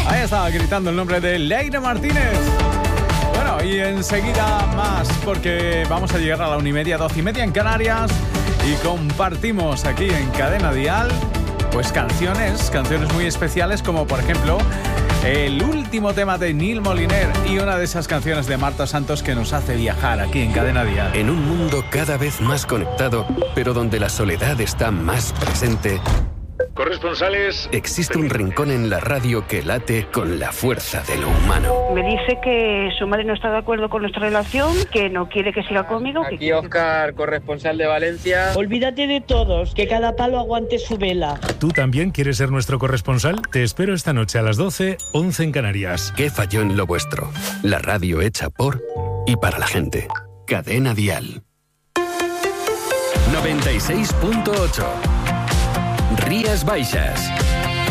Ahí estaba gritando el nombre de Leire Martínez. Bueno, y enseguida más, porque vamos a llegar a la 1:30, 12:30 en Canarias, y compartimos aquí en Cadena Dial, pues canciones muy especiales, como por ejemplo el último tema de Neil Moliner y una de esas canciones de Marta Santos que nos hace viajar aquí en Cadena Dial. En un mundo cada vez más conectado, pero donde la soledad está más presente, corresponsales, existe un rincón en la radio que late con la fuerza de lo humano. Me dice que su madre no está de acuerdo con nuestra relación, que no quiere que siga conmigo. Aquí Óscar, corresponsal de Valencia. Olvídate de todos, que cada palo aguante su vela. ¿Tú también quieres ser nuestro corresponsal? Te espero esta noche a las 12, 11 en Canarias. ¿Qué falló en lo vuestro? La radio hecha por y para la gente. Cadena Dial. 96.8. Rías Baixas.